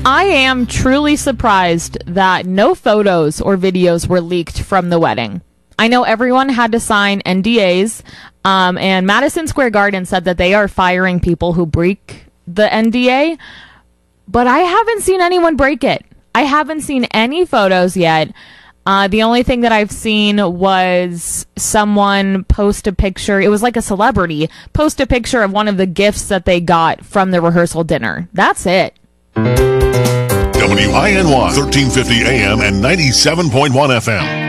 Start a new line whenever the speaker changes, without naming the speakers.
I am truly surprised that no photos or videos were leaked from the wedding. I know everyone had to sign NDAs, and Madison Square Garden said that they are firing people who break the NDA, but I haven't seen anyone break it. I haven't seen any photos yet. The only thing that I've seen was someone post a picture. It was like a celebrity post a picture of one of the gifts that they got from the rehearsal dinner. That's it.
WINY 1350 AM and 97.1 FM.